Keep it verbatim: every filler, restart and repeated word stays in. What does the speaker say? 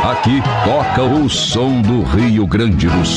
Aqui toca o som do Rio Grande do Sul.